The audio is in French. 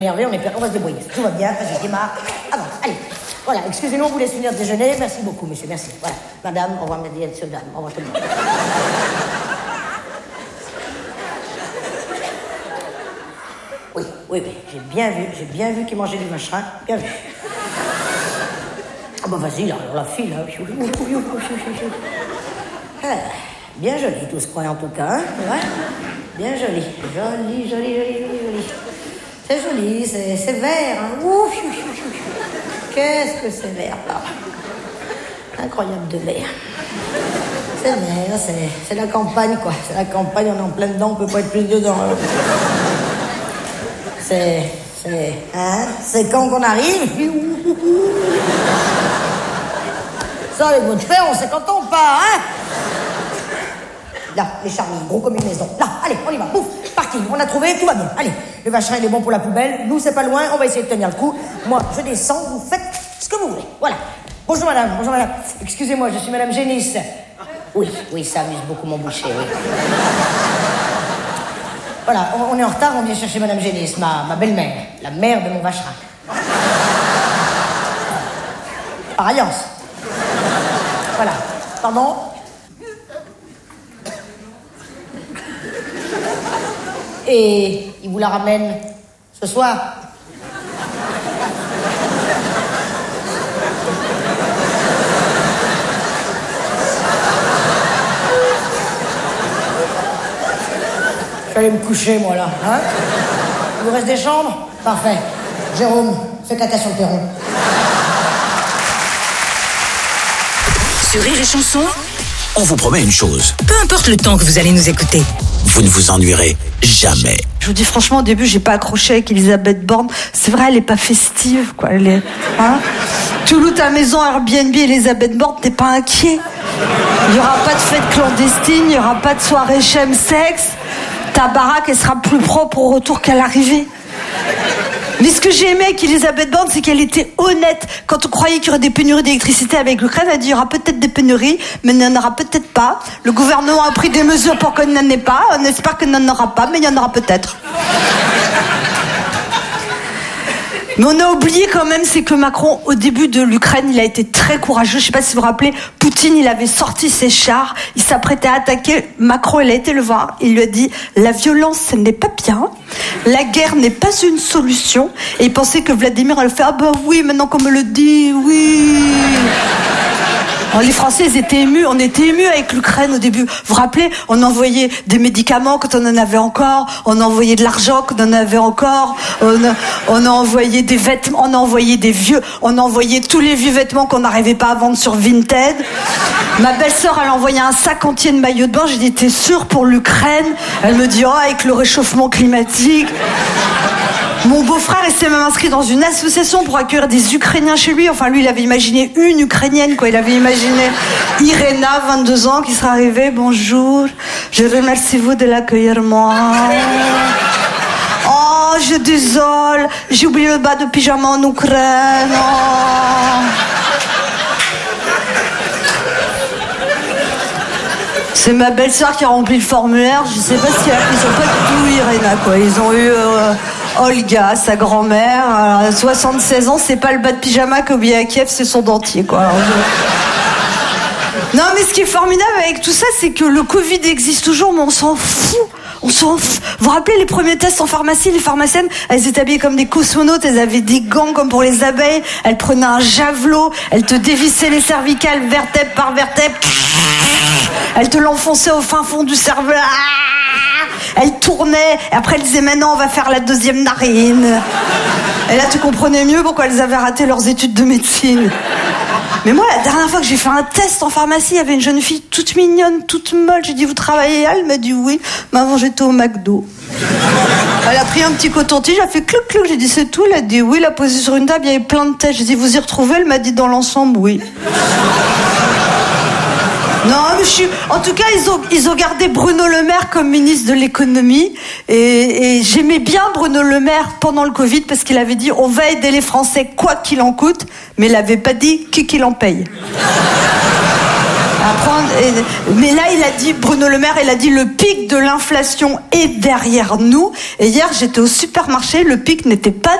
Énervé, on va se débrouiller. Tout va bien, vas-y, démarre. Avance, allez. Voilà, excusez-nous, on vous laisse finir de déjeuner. Merci beaucoup, monsieur, merci. Voilà, madame, au revoir, monsieur, dame, au revoir tout le monde. Oui, j'ai bien vu qu'il mangeait du machin. Bien vu. Ah bah vas-y, là, on la file, là. Ah, bien joli, tout ce coin, en tout cas, hein. Ouais. Bien joli. Joli. C'est joli, c'est vert, hein. Ouf. Qu'est-ce que c'est vert, là. Incroyable de vert. C'est vert, c'est la campagne, quoi. C'est la campagne, on est en plein dedans, on peut pas être plus dedans. Hein. C'est quand qu'on arrive. Ça, les mots de fer, on sait quand on part, hein. Là, les charmilles, gros comme une maison. Là, allez, on y va, pouf, parking, on a trouvé, tout va bien. Allez, le vacherin, il est bon pour la poubelle. Nous, c'est pas loin, on va essayer de tenir le coup. Moi, je descends, vous faites ce que vous voulez. Voilà. Bonjour, madame. Excusez-moi, je suis madame Génisse. Oui, ça amuse beaucoup mon boucher, oui. Voilà, on est en retard, on vient chercher madame Génisse, ma belle-mère, la mère de mon vacherin. Par alliance. Voilà. Pardon ? Et il vous la ramène ce soir. Je vais aller me coucher, moi, là. Hein ? Il vous reste des chambres ? Parfait. Jérôme, fais caca sur le perron. Sur Rire et Chanson, on vous promet une chose. Peu importe le temps que vous allez nous écouter, vous ne vous ennuierez jamais. Je vous dis franchement, au début, j'ai pas accroché avec Elisabeth Borne. C'est vrai, elle est pas festive, quoi. Elle est, hein. Tu loues ta maison Airbnb, Elisabeth Borne, t'es pas inquiet. Il y aura pas de fête clandestine, il y aura pas de soirée chemsex. Ta baraque, elle sera plus propre au retour qu'à l'arrivée. Mais ce que j'ai aimé avec Elisabeth Borne, c'est qu'elle était honnête. Quand on croyait qu'il y aurait des pénuries d'électricité avec l'Ukraine, elle a dit il y aura peut-être des pénuries, mais il n'y en aura peut-être pas. Le gouvernement a pris des mesures pour qu'il n'y en ait pas. On espère qu'il n'y en aura pas, mais il y en aura peut-être. Mais on a oublié quand même, c'est que Macron, au début de l'Ukraine, il a été très courageux. Je sais pas si vous vous rappelez, Poutine, il avait sorti ses chars, il s'apprêtait à attaquer. Macron, il a été le voir, il lui a dit « La violence, ce n'est pas bien, la guerre n'est pas une solution. » Et il pensait que Vladimir allait faire « Ah bah oui, maintenant qu'on me le dit, oui !» Alors, les Français, ils étaient émus. On était émus avec l'Ukraine au début. Vous vous rappelez, on envoyait des médicaments quand on en avait encore. On envoyait de l'argent quand on en avait encore. On a envoyé des vêtements. On a envoyé des vieux. On a envoyé tous les vieux vêtements qu'on n'arrivait pas à vendre sur Vinted. Ma belle-sœur, elle a envoyé un sac entier de maillots de bain. J'ai dit, t'es sûre pour l'Ukraine? Elle me dit, oh, avec le réchauffement climatique. Mon beau-frère, il s'est même inscrit dans une association pour accueillir des Ukrainiens chez lui. Enfin, lui, il avait imaginé une Ukrainienne, quoi. Il avait imaginé Irena, 22 ans, qui serait arrivée. Bonjour, je remercie vous de l'accueillir, moi. Oh, je désole, j'ai oublié le bas de pyjama en Ukraine. Oh. C'est ma belle-sœur qui a rempli le formulaire. Je sais pas si ils ont pas du tout Irena, quoi. Ils ont eu Olga, sa grand-mère, 76 ans. C'est pas le bas de pyjama qu'a oublié à Kiev, c'est son dentier, quoi. Alors, non, mais ce qui est formidable avec tout ça, c'est que le Covid existe toujours, mais on s'en fout. On s'en fout. Vous vous rappelez les premiers tests en pharmacie? Les pharmaciennes, elles étaient habillées comme des cosmonautes, elles avaient des gants comme pour les abeilles, elles prenaient un javelot, elles te dévissaient les cervicales vertèbre par vertèbre, elles te l'enfonçaient au fin fond du cerveau, elles tournaient, et après elles disaient maintenant on va faire la deuxième narine. Et là tu comprenais mieux pourquoi elles avaient raté leurs études de médecine. Mais moi, la dernière fois que j'ai fait un test en pharmacie, il y avait une jeune fille toute mignonne, toute molle. J'ai dit, vous travaillez? Elle m'a dit oui. Mais avant, j'étais au McDo. Elle a pris un petit coton-tige, elle a fait clouc clouc. J'ai dit, c'est tout? Elle a dit oui, elle a posé sur une table, il y avait plein de tests. J'ai dit, vous y retrouvez? Elle m'a dit, dans l'ensemble, oui. Non, mais en tout cas, ils ont gardé Bruno Le Maire comme ministre de l'économie. Et j'aimais bien Bruno Le Maire pendant le Covid parce qu'il avait dit on va aider les Français quoi qu'il en coûte, mais il n'avait pas dit qui en paye. Mais là, il a dit, Bruno Le Maire, il a dit le pic de l'inflation est derrière nous. Et hier, j'étais au supermarché, le pic n'était pas